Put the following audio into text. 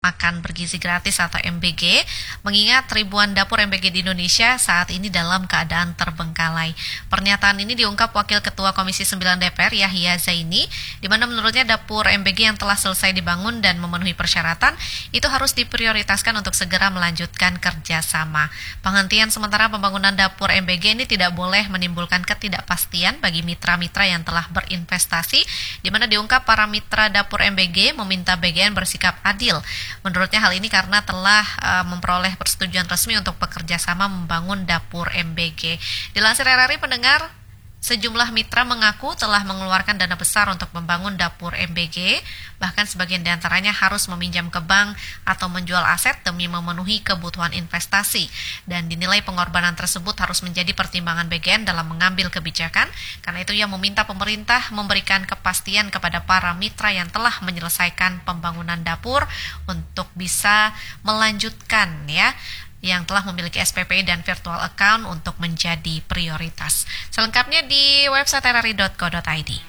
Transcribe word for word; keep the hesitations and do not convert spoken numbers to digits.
makan bergizi gratis atau M B G, mengingat ribuan dapur M B G di Indonesia saat ini dalam keadaan terbengkalai. Pernyataan ini diungkap Wakil Ketua Komisi sembilan D P R Yahya Zaini, di mana menurutnya dapur M B G yang telah selesai dibangun dan memenuhi persyaratan itu harus diprioritaskan untuk segera melanjutkan kerjasama. Penghentian sementara pembangunan dapur M B G ini tidak boleh menimbulkan ketidakpastian bagi mitra-mitra yang telah berinvestasi, di mana diungkap para mitra dapur M B G meminta B G N bersikap adil. Menurutnya hal ini karena telah uh, memperoleh persetujuan resmi untuk bekerja sama membangun dapur M B G. Dilansir R R I pendengar, sejumlah mitra mengaku telah mengeluarkan dana besar untuk membangun dapur M B G, bahkan sebagian diantaranya harus meminjam ke bank atau menjual aset demi memenuhi kebutuhan investasi. Dan dinilai pengorbanan tersebut harus menjadi pertimbangan B G N dalam mengambil kebijakan. Karena itu ia meminta pemerintah memberikan kepastian kepada para mitra yang telah menyelesaikan pembangunan dapur untuk bisa melanjutkan ya yang telah memiliki S P P I dan virtual account untuk menjadi prioritas. Selengkapnya di website r r i dot co dot i d.